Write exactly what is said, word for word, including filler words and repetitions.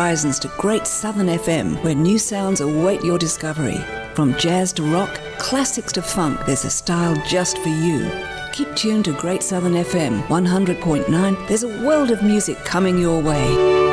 horizons to Great Southern F M, where new sounds await your discovery. From jazz to rock, classics to funk, there's a style just for you. Keep tuned to Great Southern F M one hundred point nine. There's a world of music coming your way.